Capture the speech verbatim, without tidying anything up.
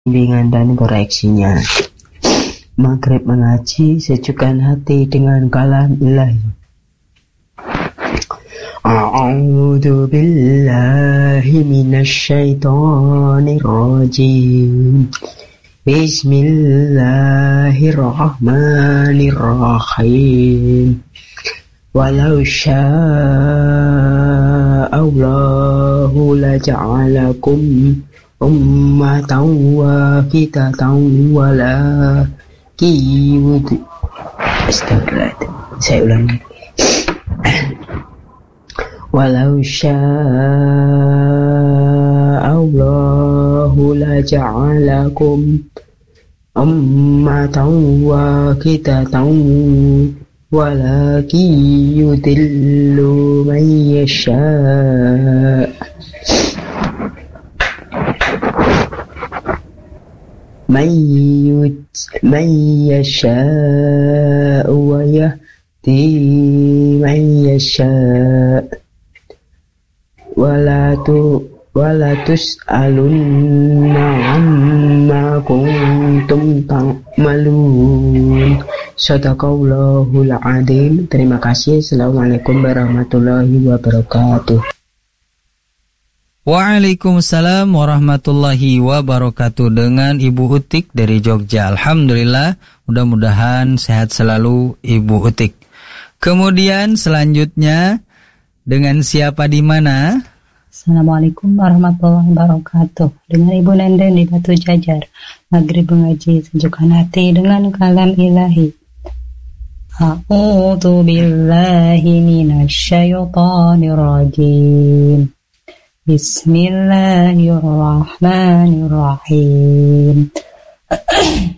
bimbingan dan koreksinya. Maghrib mengaji sejukkan hati dengan kalam ilahi. A'udzu billahi minasy syaithanir rajim. Bismillahirrahmanirrahim. Walau syaa Allahu laja'alakum ummatan wahidatan wala kiyud. Astagfirullah. Saya ulangi. Walau syaa Allahu laja'alakum ummatan wahidatan walakin yudillu man yasha' man yud man yasha' wa yahdi man yasha' wala tu wala tus'alunna amma kuntum ta'malun. Shadaqallahul adzim. Terima kasih. Assalamualaikum warahmatullahi wabarakatuh. Waalaikumsalam warahmatullahi wabarakatuh. Dengan Ibu Utik dari Jogja. Alhamdulillah, mudah-mudahan sehat selalu Ibu Utik. Kemudian selanjutnya dengan siapa di mana? Assalamualaikum warahmatullahi wabarakatuh. Dengan Ibu Nenden di Batu Jajar. Maghrib mengaji sejukkan hati dengan kalam ilahi. A'udzu billahi minasy syaithanir rajim. Bismillahirrahmanirrahim.